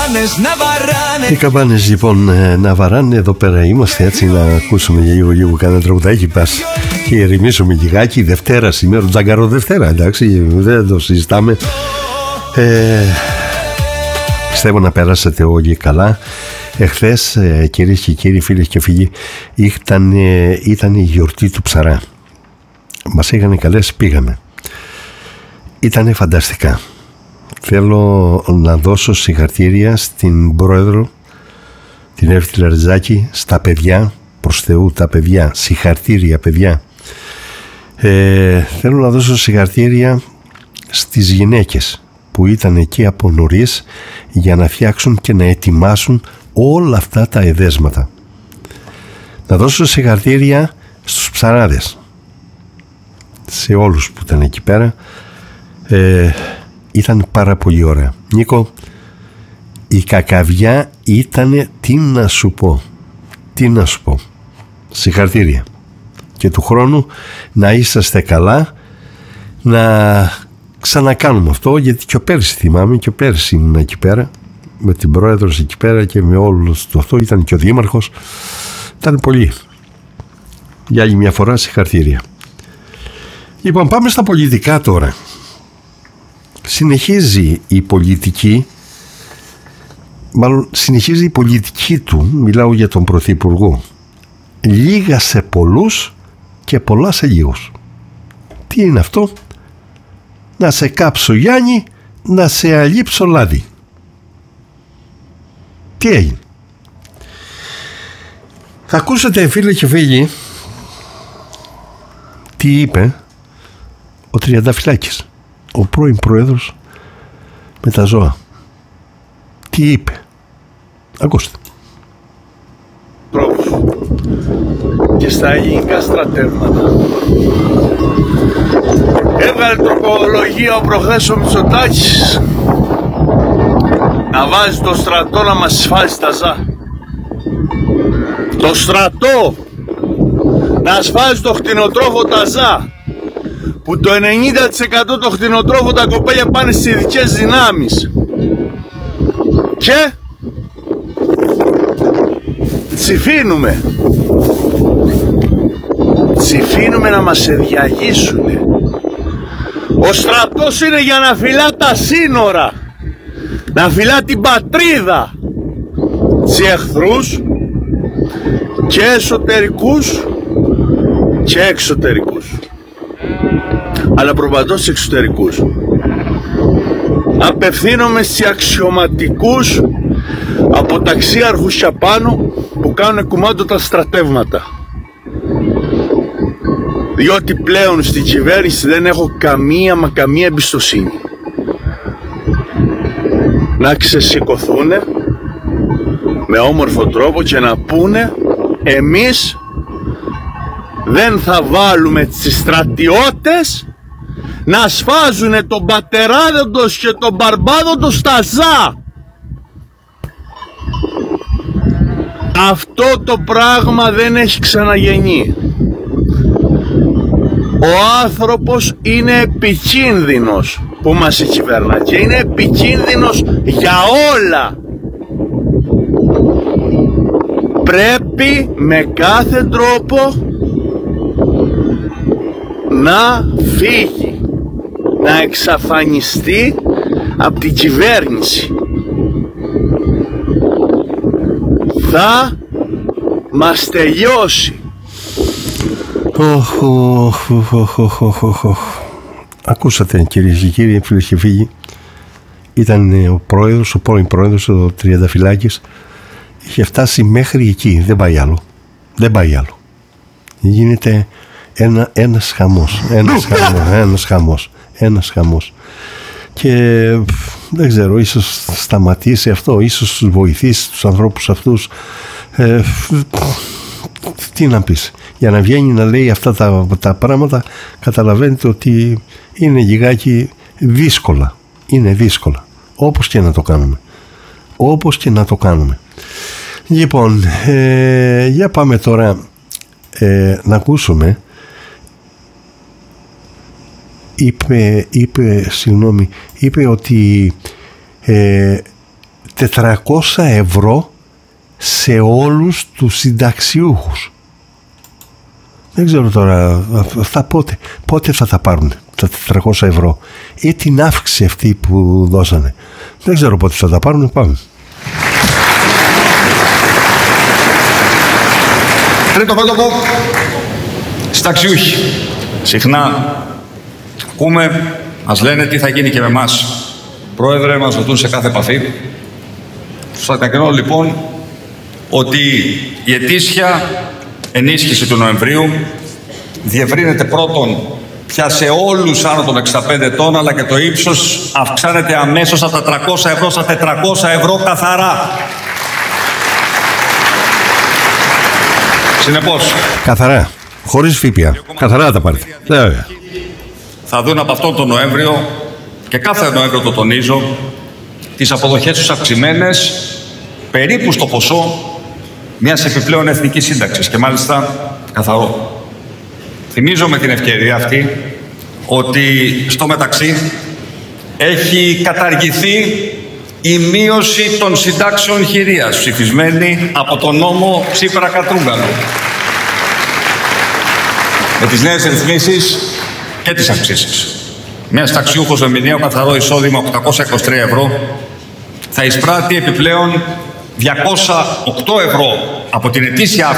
Οι καμπάνες λοιπόν να βαράνε. Εδώ πέρα είμαστε, έτσι, να ακούσουμε για λίγο κανένα τραγουδάκι. Πας και ηρεμήσουμε λιγάκι. Δευτέρα σήμερα, Τζαγκαρό Δευτέρα, εντάξει, δεν το συζητάμε. Πιστεύω να πέρασατε όλοι καλά. Εχθές, κυρίες και κύριοι, φίλες και φίλοι, ήταν η γιορτή του Ψαρά. Μας είχαν καλέσει, πήγαμε. Ήτανε φανταστικά. Θέλω να δώσω συγχαρητήρια στην πρόεδρο, την Εύτη Λαριτζάκη, στα παιδιά, προς Θεού τα παιδιά, συγχαρητήρια παιδιά. Θέλω να δώσω συγχαρητήρια στις γυναίκες που ήταν εκεί από νωρίς για να φτιάξουν και να ετοιμάσουν όλα αυτά τα εδέσματα. Να δώσω συγχαρητήρια στους ψαράδες, σε όλους που ήταν εκεί πέρα. Ήταν πάρα πολύ ωραία. Νίκο, η κακαβιά ήτανε, τι να σου πω, συγχαρητήρια. Και του χρόνου να είσαστε καλά, να ξανακάνουμε αυτό, γιατί και ο πέρσι θυμάμαι, και ο πέρσι ήμουν εκεί πέρα με την πρόεδρο εκεί πέρα και με όλους το αυτό, ήταν και ο δήμαρχος, ήταν πολύ. Για άλλη μια φορά συγχαρητήρια. Λοιπόν, πάμε στα πολιτικά τώρα. Συνεχίζει η πολιτική του, μιλάω για τον Πρωθυπουργό, λίγα σε πολλούς και πολλά σε λίγους. Τι είναι αυτό? Να σε κάψω Γιάννη, να σε αλείψω λάδι. Τι έγινε? Θα ακούσατε, φίλε και φίλοι, τι είπε ο Τριανταφυλάκης, ο πρώην πρόεδρος με τα ζώα. Τι είπε? Ακούστε. Και στα ελληνικά στρατεύματα έβγαλε τροπολογία προχθές ο Μητσοτάκης να βάζει το στρατό να μας ασφάλισει τα ζά. Το στρατό να ασφάλισει το κτηνοτρόφο τα ζά, που το 90% των κτηνοτρόφων τα κοπέλια πάνε στις ειδικές δυνάμεις και τσιφίνουμε να μας διαγίσουνε. Ο στρατός είναι για να φυλά τα σύνορα, να φυλά την πατρίδα, τους εχθρούς και εσωτερικούς και εξωτερικούς, αλλά προπαντός εξωτερικούς. Απευθύνομαι στις αξιωματικούς από ταξίαρχους και πάνω που κάνουν κουμάντο τα στρατεύματα, διότι πλέον στην κυβέρνηση δεν έχω καμία εμπιστοσύνη. Να ξεσηκωθούνε με όμορφο τρόπο και να πούνε, εμείς δεν θα βάλουμε τις στρατιώτες να σφάζουνε τον πατεράδοντος και τον μπαρμπάδοντος στα ζά. Αυτό το πράγμα δεν έχει ξαναγεννεί. Ο άνθρωπος είναι επικίνδυνος που μας κυβερνά και είναι επικίνδυνος για όλα. Πρέπει με κάθε τρόπο να φύγει, να εξαφανιστεί από την κυβέρνηση. Θα μας τελειώσει. Ακούσατε, κυρίες και κύριοι, φίλες και φίλοι, ήταν ο πρόεδρος, ο πρώην πρόεδρος, ο Τριανταφυλάκης. Είχε φτάσει μέχρι εκεί, δεν πάει άλλο. Γίνεται ένας χαμός. Και δεν ξέρω, ίσως σταματήσει αυτό, ίσως τους βοηθήσει τους ανθρώπους αυτούς. Τι να πεις? Για να βγαίνει να λέει αυτά τα πράγματα, καταλαβαίνετε ότι είναι λιγάκι δύσκολα. Είναι δύσκολα. Όπως και να το κάνουμε. Λοιπόν, για πάμε τώρα να ακούσουμε. Είπε ότι 400 ευρώ σε όλους τους συνταξιούχους. Δεν ξέρω τώρα αυτά πότε θα τα πάρουν τα 400 ευρώ ή την αύξηση αυτή που δώσανε. Δεν ξέρω πότε θα τα πάρουν. Πάμε. Τρίτο μέτωπο, συνταξιούχοι. Συχνά ακούμε, μας λένε τι θα γίνει και με εμάς. Πρόεδρε, μας ρωτούν σε κάθε επαφή. Σας ανακοινώνω λοιπόν ότι η ετήσια ενίσχυση του Νοεμβρίου διευρύνεται πρώτον πια σε όλους άνω των 65 ετών, αλλά και το ύψος αυξάνεται αμέσως από τα 300 ευρώ στα 400 ευρώ καθαρά. Συνεπώς, καθαρά, χωρίς ΦΠΑ, καθαρά τα πάρετε. Θα δουν από αυτόν τον Νοέμβριο, και κάθε Νοέμβριο το τονίζω, τις αποδοχές τους αυξημένες περίπου στο ποσό μιας επιπλέον εθνικής σύνταξης και μάλιστα καθαρό. Θυμίζω με την ευκαιρία αυτή ότι στο μεταξύ έχει καταργηθεί η μείωση των συντάξεων χειρίας ψηφισμένη από τον νόμο Τσίπρα-Κατρούγκαλο. Με τις νέες ρυθμίσεις και τις αυξήσεις. Μια ταξιούχος με μηνιαίο καθαρό εισόδημα 823 ευρώ θα εισπράττει επιπλέον 208 ευρώ από την ετήσια